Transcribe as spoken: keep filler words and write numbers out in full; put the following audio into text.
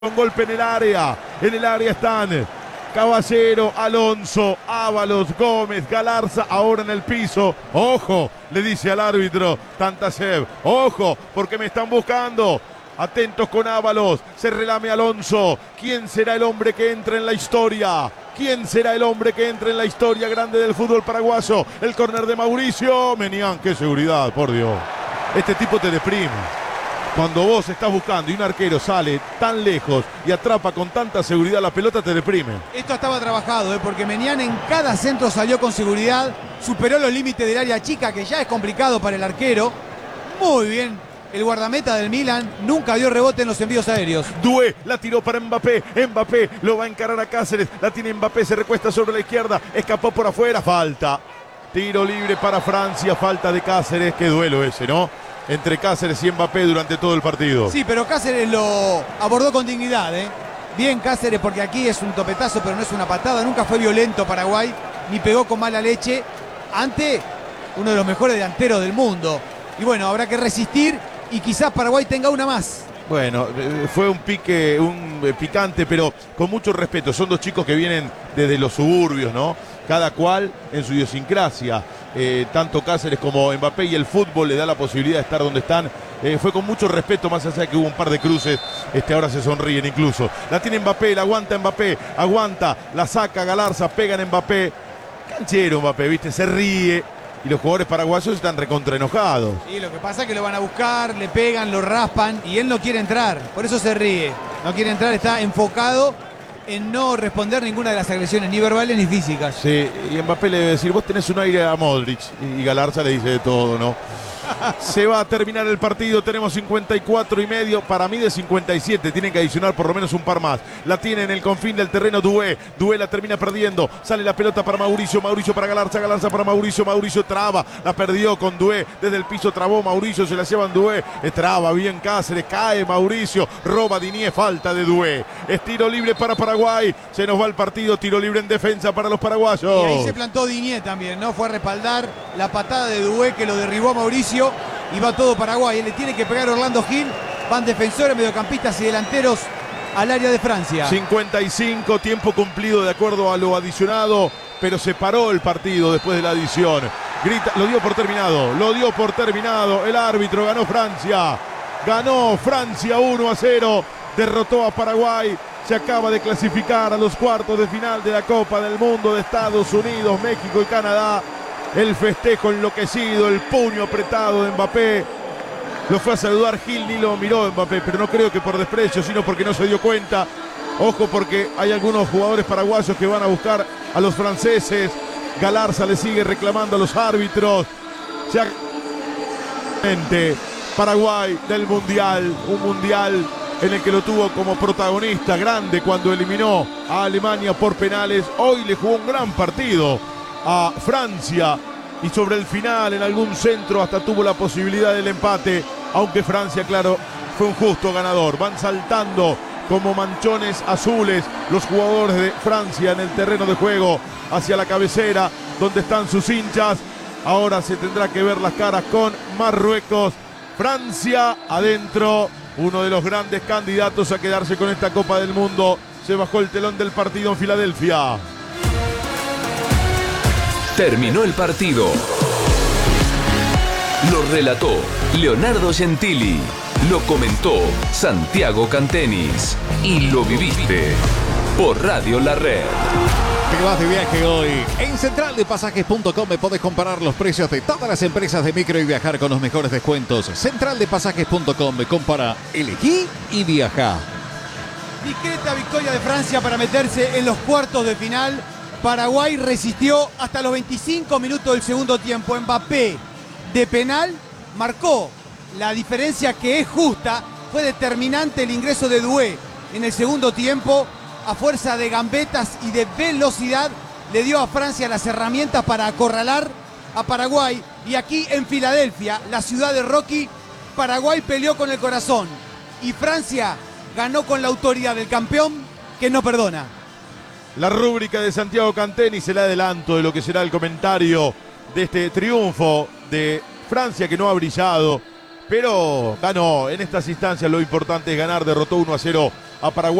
Un golpe en el área, en el área están Caballero, Alonso, Ábalos, Gómez, Galarza, ahora en el piso. Ojo, le dice al árbitro Tantasev, ojo, porque me están buscando. Atentos con Ábalos, se relame Alonso. ¿Quién será el hombre que entra en la historia? ¿Quién será el hombre que entre en la historia grande del fútbol paraguayo? El córner de Mauricio Menián, qué seguridad, por Dios. Este tipo te deprime. Cuando vos estás buscando y un arquero sale tan lejos y atrapa con tanta seguridad la pelota, te deprime. Esto estaba trabajado, ¿eh? Porque Menián en cada centro salió con seguridad, superó los límites del área chica, que ya es complicado para el arquero. Muy bien, el guardameta del Milan nunca dio rebote en los envíos aéreos. Doué la tiró para Mbappé, Mbappé lo va a encarar a Cáceres, la tiene Mbappé, se recuesta sobre la izquierda, escapó por afuera, falta. Tiro libre para Francia, falta de Cáceres, qué duelo ese, ¿no? Entre Cáceres y Mbappé durante todo el partido. Sí, pero Cáceres lo abordó con dignidad, ¿eh? Bien Cáceres, porque aquí es un topetazo, pero no es una patada. Nunca fue violento Paraguay, ni pegó con mala leche ante uno de los mejores delanteros del mundo. Y bueno, habrá que resistir y quizás Paraguay tenga una más. Bueno, fue un pique, un picante, pero con mucho respeto. Son dos chicos que vienen desde los suburbios, ¿no? Cada cual en su idiosincrasia. Eh, tanto Cáceres como Mbappé, y el fútbol le da la posibilidad de estar donde están. Eh, fue con mucho respeto, más allá de que hubo un par de cruces. Este, ahora se sonríen incluso. La tiene Mbappé, la aguanta Mbappé, aguanta, la saca Galarza, pega en Mbappé. Canchero Mbappé, ¿viste? Se ríe. Y los jugadores paraguayos están recontra enojados. Y lo que pasa es que lo van a buscar, le pegan, lo raspan y él no quiere entrar. Por eso se ríe. No quiere entrar, está enfocado en no responder ninguna de las agresiones, ni verbales ni físicas. Sí, y Mbappé le debe decir, vos tenés un aire a Modric. Y Galarza le dice de todo, ¿no? Se va a terminar el partido, tenemos cincuenta y cuatro y medio, para mí de cincuenta y siete, tienen que adicionar por lo menos un par más. La tiene en el confín del terreno Doué, Doué la termina perdiendo, sale la pelota para Mauricio, Mauricio para Galarza, Galarza para Mauricio, Mauricio traba, la perdió con Doué, desde el piso trabó Mauricio, se la llevan Doué, traba bien Cáceres, cae Mauricio, roba Dinié, falta de Doué, es tiro libre para Paraguay, se nos va el partido, tiro libre en defensa para los paraguayos. Y ahí se plantó Dinié también, ¿no? Fue a respaldar la patada de Doué que lo derribó a Mauricio. Y va todo Paraguay, él le tiene que pegar Orlando Gil, van defensores, mediocampistas y delanteros al área de Francia. cincuenta y cinco, tiempo cumplido de acuerdo a lo adicionado, pero se paró el partido después de la adición. Grita, lo dio por terminado, lo dio por terminado, el árbitro, ganó Francia, ganó Francia uno a cero, derrotó a Paraguay, se acaba de clasificar a los cuartos de final de la Copa del Mundo de Estados Unidos, México y Canadá. El festejo enloquecido, el puño apretado de Mbappé. Lo fue a saludar Gil, ni lo miró Mbappé, pero no creo que por desprecio, sino porque no se dio cuenta. Ojo, porque hay algunos jugadores paraguayos que van a buscar a los franceses. Galarza le sigue reclamando a los árbitros. Ya... Paraguay del Mundial, un Mundial en el que lo tuvo como protagonista grande cuando eliminó a Alemania por penales. Hoy le jugó un gran partido a Francia y sobre el final en algún centro hasta tuvo la posibilidad del empate, aunque Francia, claro, fue un justo ganador. Van saltando como manchones azules los jugadores de Francia en el terreno de juego hacia la cabecera donde están sus hinchas. Ahora se tendrá que ver las caras con Marruecos. Francia adentro, uno de los grandes candidatos a quedarse con esta Copa del Mundo. Se bajó el telón del partido en Filadelfia. Terminó el partido. Lo relató Leonardo Gentili. Lo comentó Santiago Cantenis. Y lo viviste por Radio La Red. Te vas de viaje hoy. En central de pasajes punto com me podés comparar los precios de todas las empresas de micro y viajar con los mejores descuentos. central de pasajes punto com me compara, elegí y viaja. Discreta victoria de Francia para meterse en los cuartos de final. Paraguay resistió hasta los veinticinco minutos del segundo tiempo. Mbappé de penal marcó la diferencia que es justa. Fue determinante el ingreso de Doué en el segundo tiempo. A fuerza de gambetas y de velocidad le dio a Francia las herramientas para acorralar a Paraguay. Y aquí en Filadelfia, la ciudad de Rocky, Paraguay peleó con el corazón y Francia ganó con la autoridad del campeón que no perdona. La rúbrica de Santiago Cantenis, el adelanto de lo que será el comentario de este triunfo de Francia, que no ha brillado, pero ganó. En estas instancias lo importante es ganar. Derrotó uno a cero a Paraguay.